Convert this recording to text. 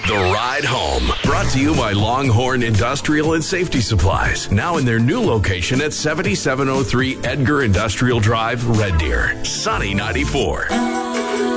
The Ride Home, brought to you by Longhorn Industrial and Safety Supplies, now in their new location at 7703 Edgar Industrial Drive, Red Deer. Sunny 94.